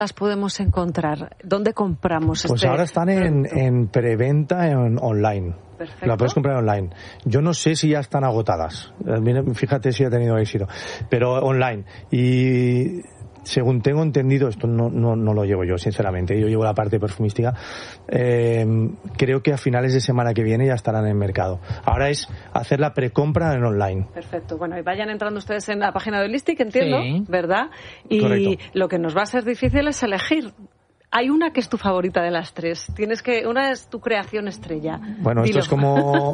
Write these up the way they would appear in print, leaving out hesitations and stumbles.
las podemos encontrar? ¿Dónde compramos? Pues ahora están en preventa online. Perfecto. La puedes comprar online. Yo no sé si ya están agotadas. Fíjate si ha tenido éxito. Pero online. Y según tengo entendido, esto no lo llevo yo, sinceramente. Yo llevo la parte perfumística. Creo que a finales de semana que viene ya estarán en el mercado. Ahora es hacer la precompra en online. Perfecto. Bueno, y vayan entrando ustedes en la página de Holistic, entiendo, sí, ¿verdad? Y correcto. Lo que nos va a ser difícil es elegir. Hay una que es tu favorita de las tres. Una es tu creación estrella. Bueno, esto es como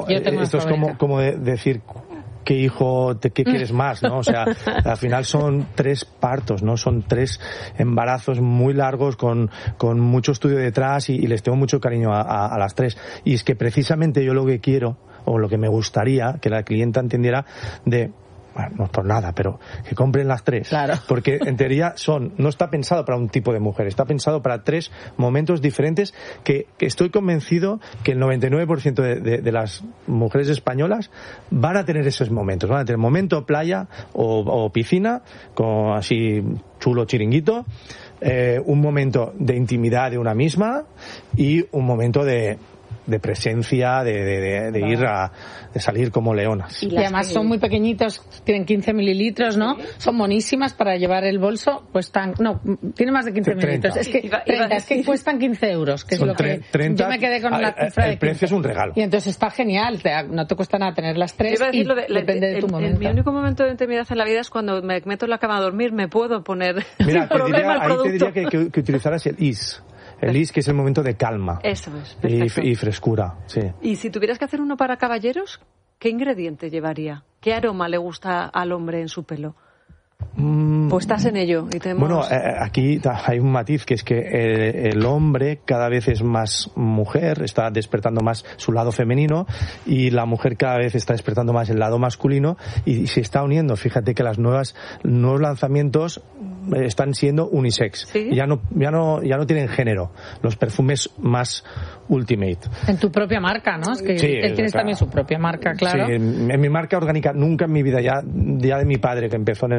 decir qué hijo, qué quieres más, ¿no? O sea, al final son 3 partos, ¿no? Son 3 embarazos muy largos con mucho estudio detrás y les tengo mucho cariño a las 3. Y es que precisamente yo lo que quiero, o lo que me gustaría que la clienta entendiera bueno, no es por nada, pero que compren las 3. Claro. Porque en teoría no está pensado para un tipo de mujer, está pensado para 3 momentos diferentes que estoy convencido que el 99% de las mujeres españolas van a tener esos momentos. Van a tener momento playa o piscina, con así chulo chiringuito, un momento de intimidad de una misma y un momento de presencia, de ir de salir como leonas. Y además son muy pequeñitos, tienen 15 mililitros, ¿no? Sí. Son monísimas para llevar el bolso, tiene más de 15 mililitros. Es que cuestan 15 euros, que son es lo que 30, yo me quedé con la cifra de 15. El precio es un regalo. Y entonces está genial, no te cuesta nada tener las 3 y depende de tu momento. Mi único momento de intimidad en la vida es cuando me meto en la cama a dormir, me puedo poner Mira, te diría que utilizaras el IS. El IS, que es el momento de calma. Eso es, perfecto. Y frescura, sí. Y si tuvieras que hacer uno para caballeros, ¿qué ingrediente llevaría? ¿Qué aroma le gusta al hombre en su pelo? Pues estás en ello. Bueno, aquí hay un matiz, que es que el hombre cada vez es más mujer, está despertando más su lado femenino, y la mujer cada vez está despertando más el lado masculino, y se está uniendo. Fíjate que los nuevos lanzamientos están siendo unisex. ¿Sí? Ya no tienen género. Los perfumes más ultimate. En tu propia marca, ¿no? Es que sí, él tienes también su propia marca, claro. Sí, en mi marca orgánica, nunca en mi vida, ya de mi padre, que empezó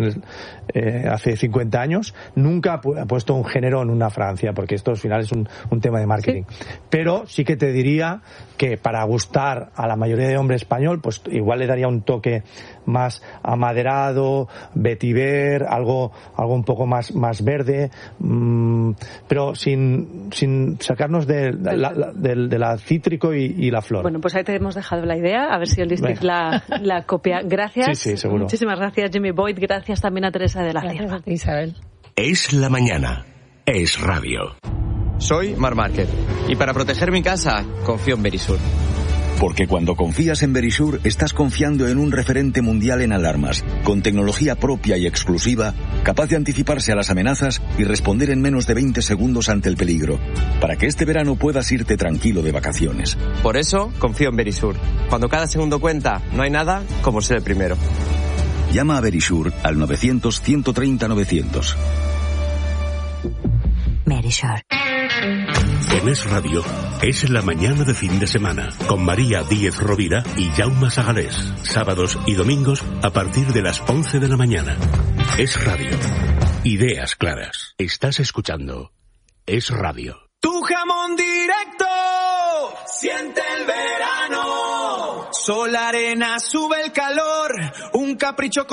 hace 50 años, nunca ha puesto un género en una fragancia, porque esto al final es un tema de marketing. Sí. Pero sí que te diría que para gustar a la mayoría de hombre español, pues igual le daría un toque más amaderado, vetiver, algo un poco más verde, pero sin sacarnos de la cítrico y la flor. Bueno, pues ahí te hemos dejado la idea, a ver si Holistic la copia. Gracias. Sí, seguro. Muchísimas gracias, Jimmy Boyd. Gracias también a Teresa de la Cierva. Isabel. Es la mañana. Es radio. Soy Marc Márquez y para proteger mi casa confío en Verisur. Porque cuando confías en Verisur, estás confiando en un referente mundial en alarmas, con tecnología propia y exclusiva, capaz de anticiparse a las amenazas y responder en menos de 20 segundos ante el peligro, para que este verano puedas irte tranquilo de vacaciones. Por eso confío en Verisur. Cuando cada segundo cuenta, no hay nada como ser el primero. Llama a Verisur al 900-130-900. Verisur. En Es Radio, es la mañana de fin de semana, con María Díez Rovira y Jaume Sagalés, sábados y domingos a partir de las 11 de la mañana. Es Radio. Ideas claras. Estás escuchando Es Radio. Tu jamón directo, siente el verano. Sol, arena, sube el calor, un capricho